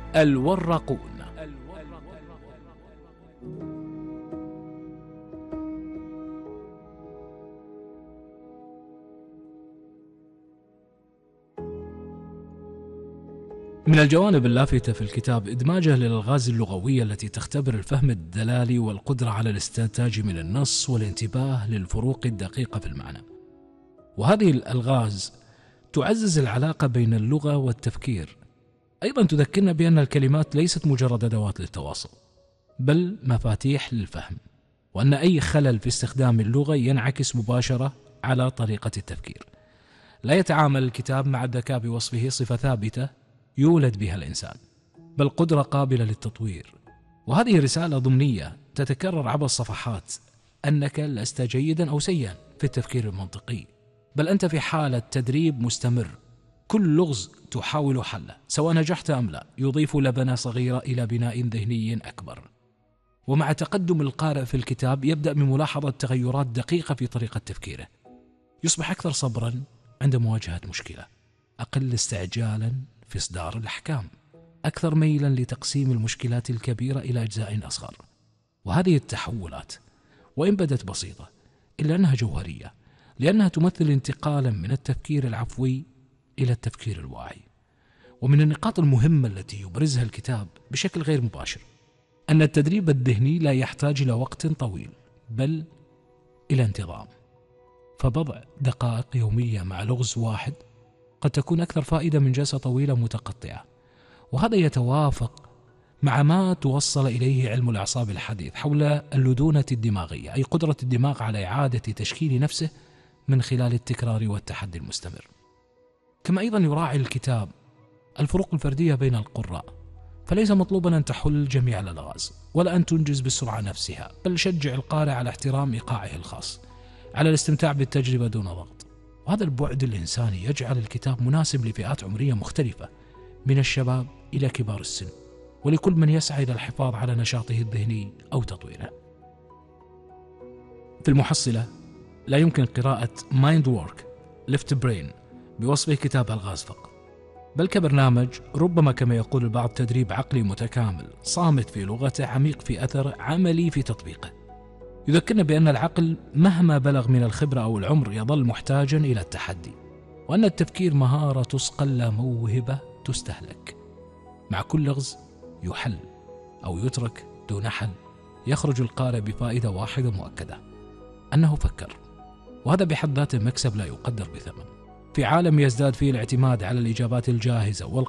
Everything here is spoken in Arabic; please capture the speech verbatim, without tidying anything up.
الورقون. من الجوانب اللافتة في الكتاب إدماجه للألغاز اللغوية التي تختبر الفهم الدلالي والقدرة على الاستنتاج من النص والانتباه للفروق الدقيقة في المعنى. وهذه الألغاز تعزز العلاقة بين اللغة والتفكير. أيضا تذكرنا بأن الكلمات ليست مجرد أدوات للتواصل، بل مفاتيح للفهم، وأن أي خلل في استخدام اللغة ينعكس مباشرة على طريقة التفكير. لا يتعامل الكتاب مع الذكاء بوصفه صفة ثابتة يولد بها الإنسان، بل قدرة قابلة للتطوير. وهذه رسالة ضمنية تتكرر عبر الصفحات، أنك لست جيدا أو سيئا في التفكير المنطقي، بل أنت في حالة تدريب مستمر. كل لغز تحاول حله سواء نجحت أم لا يضيف لبنة صغيرة إلى بناء ذهني أكبر. ومع تقدم القارئ في الكتاب يبدأ بملاحظة تغيرات دقيقة في طريقة تفكيره. يصبح أكثر صبرا عند مواجهة مشكلة، أقل استعجالا في إصدار الأحكام، أكثر ميلا لتقسيم المشكلات الكبيرة إلى أجزاء أصغر. وهذه التحولات وإن بدت بسيطة إلا أنها جوهرية، لأنها تمثل انتقالا من التفكير العفوي إلى التفكير الواعي. ومن النقاط المهمة التي يبرزها الكتاب بشكل غير مباشر أن التدريب الذهني لا يحتاج إلى وقت طويل، بل إلى انتظام. فبضع دقائق يومية مع لغز واحد قد تكون أكثر فائدة من جلسة طويلة متقطعة. وهذا يتوافق مع ما توصل إليه علم الأعصاب الحديث حول اللدونة الدماغية، أي قدرة الدماغ على إعادة تشكيل نفسه من خلال التكرار والتحدي المستمر. كما أيضا يراعي الكتاب الفروق الفردية بين القراء، فليس مطلوبا أن تحل جميع الألغاز ولا أن تنجز بالسرعة نفسها، بل شجع القارئ على احترام إيقاعه الخاص، على الاستمتاع بالتجربة دون ضغط. وهذا البعد الإنساني يجعل الكتاب مناسب لفئات عمرية مختلفة، من الشباب إلى كبار السن، ولكل من يسعى إلى الحفاظ على نشاطه الذهني أو تطويره. في المحصلة لا يمكن قراءة Mind Work Left Brain بوصفه كتاب ألغاز فقط، بل كبرنامج ربما كما يقول البعض تدريب عقلي متكامل، صامت في لغته، عميق في أثر، عملي في تطبيقه. يذكرنا بأن العقل مهما بلغ من الخبرة أو العمر يظل محتاجا إلى التحدي، وأن التفكير مهارة تصقل لا موهبة تستهلك. مع كل لغز يحل أو يترك دون حل يخرج القارئ بفائدة واحدة مؤكدة، أنه فكر. وهذا بحد ذاته مكسب لا يقدر بثمن. في عالم يزداد فيه الاعتماد على الإجابات الجاهزة